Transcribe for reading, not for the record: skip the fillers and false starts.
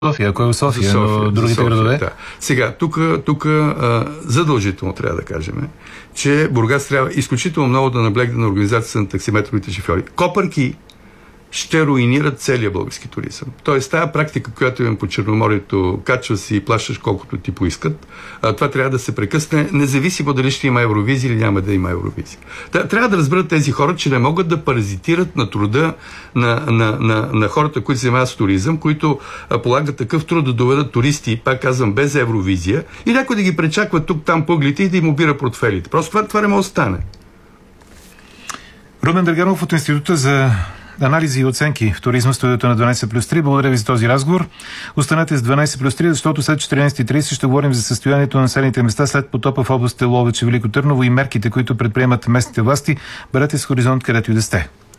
София, ако е в София, но другите градове? Да. Сега, тук задължително трябва да кажем, че Бургас трябва изключително много да наблегне на организацията на таксиметровите шофьори. Копърки ще руинират целия български туризъм. Тоест, тая практика, която имам по Черноморието, качва си и плащаш колкото ти поискат, това трябва да се прекъсне, независимо дали ще има Евровизия или няма да има Евровизия. Трябва да разберат тези хора, че не могат да паразитират на труда на хората, които се занимават с туризъм, които полагат такъв труд да доведат туристи, пак казвам, без Евровизия, и някой да ги пречаква тук-там пъглите и да им обира портфелите. Просто това не може да стане. Румен Драганов от Института за анализи и оценки в туризма, студиото на 12+3. Благодаря ви за този разговор. Останете с 12+3, защото след 14:30 ще говорим за състоянието на населените места след потопа в областите Ловеч и Велико Търново и мерките, които предприемат местните власти. Бъдете с Хоризонт, където и да сте.